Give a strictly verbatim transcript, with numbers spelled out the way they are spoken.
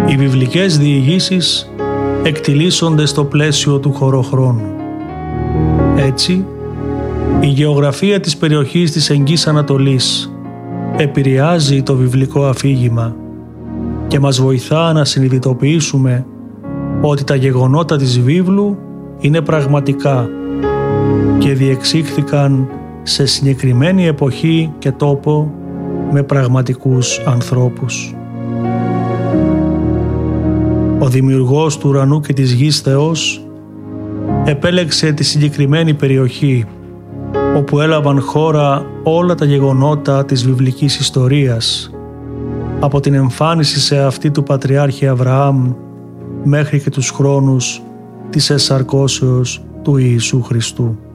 Οι βιβλικές διηγήσεις εκτιλήσονται στο πλαίσιο του χωροχρόνου. Έτσι, η γεωγραφία της περιοχής της Εγγύς Ανατολής επηρεάζει το βιβλικό αφήγημα και μας βοηθά να συνειδητοποιήσουμε ότι τα γεγονότα της βίβλου είναι πραγματικά και διεξήχθηκαν σε συγκεκριμένη εποχή και τόπο με πραγματικούς ανθρώπους. Ο δημιουργός του ουρανού και της γης Θεός επέλεξε τη συγκεκριμένη περιοχή όπου έλαβαν χώρα όλα τα γεγονότα της βιβλικής ιστορίας, από την εμφάνιση σε αυτή του Πατριάρχη Αβραάμ μέχρι και τους χρόνους της εσαρκώσεως του Ιησού Χριστού.